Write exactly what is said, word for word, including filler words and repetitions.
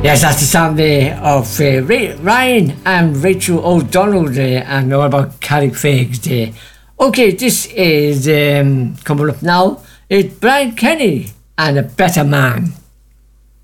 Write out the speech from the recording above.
Yes, that's the sound there of uh, Ray- Ryan and Rachel O'Donnell there, and all about Carrickfegs there. Okay, this is um, coming up now. It's Brian Kenny and A Better Man.